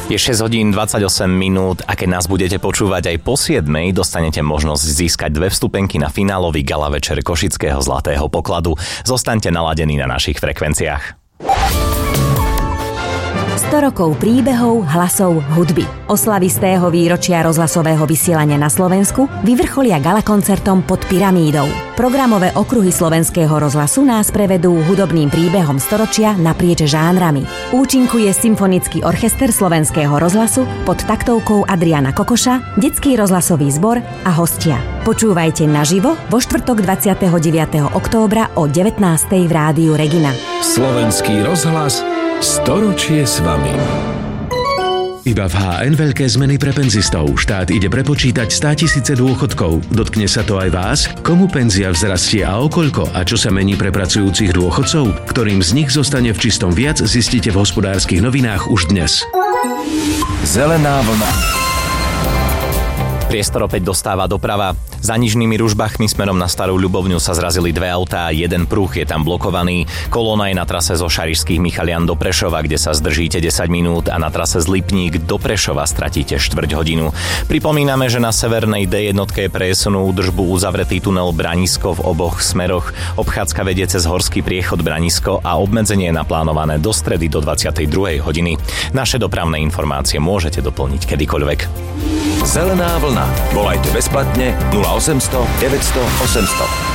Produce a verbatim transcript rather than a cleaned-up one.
Je šesť hodín dvadsaťosem minút a keď nás budete počúvať aj po siedmej, dostanete možnosť získať dve vstupenky na finálový gala večer Košického Zlatého pokladu. Zostaňte naladení na našich frekvenciách. sto rokov príbehov, hlasov, hudby. Oslavy stého výročia rozhlasového vysielania na Slovensku vyvrcholia galakoncertom pod Pyramídou. Programové okruhy Slovenského rozhlasu nás prevedú hudobným príbehom storočia naprieč žánrami. Účinkuje Symfonický orchester Slovenského rozhlasu pod taktovkou Adriana Kokoša, Detský rozhlasový zbor a hostia. Počúvajte naživo vo štvrtok dvadsiateho deviateho októbra o devätnástej v rádiu Regina. Slovenský rozhlas storočie s vami. Iba v há en veľké zmeny pre penzistov. Štát ide prepočítať státisíce dôchodkov. Dotkne sa to aj vás? Komu penzia vzrastie a o koľko? A čo sa mení pre pracujúcich dôchodcov? Ktorým z nich zostane v čistom viac, zistíte v Hospodárskych novinách už dnes. Zelená vlna. Priestor opäť dostáva doprava. Za Nižnými Ružbachmi smerom na Starú Ľubovňu sa zrazili dve autá, jeden pruh je tam blokovaný. Kolóna je na trase zo Šarišských Michalian do Prešova, kde sa zdržíte desať minút a na trase z Lipník do Prešova stratíte štvrť hodinu. Pripomíname, že na severnej dé jednotke je pre jesenú údržbu uzavretý tunel Branisko v oboch smeroch. Obchádzka vedie cez horský priechod Branisko a obmedzenie je naplánované do stredy do dvadsiatej druhej hodiny. Naše dopravné informácie môžete doplniť kedykoľvek. Zelená vlna. Volajte bezplatne nula osemsto deväťsto osemsto.